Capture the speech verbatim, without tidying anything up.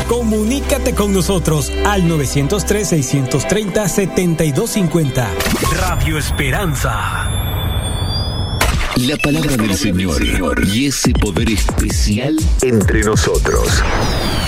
Comunícate con nosotros al nueve cero tres, seis tres cero, siete dos cinco cero. Radio Esperanza. La palabra del Señor y ese poder especial entre nosotros.